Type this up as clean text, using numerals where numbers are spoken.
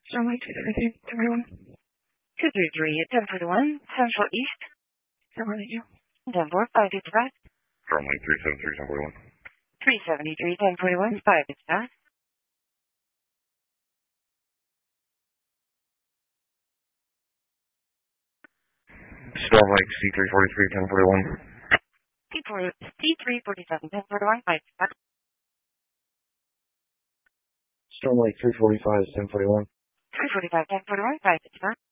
Storm Lake 233, 1041. 233 at 1041, Central East. Denver, you. Denver, 555. Storm Lake 373, 1041. 373, 1041, 555. Storm Lake C343, 1041. C347, 1041, 555. Storm Lake 345, 1041. 345, 1041, 555.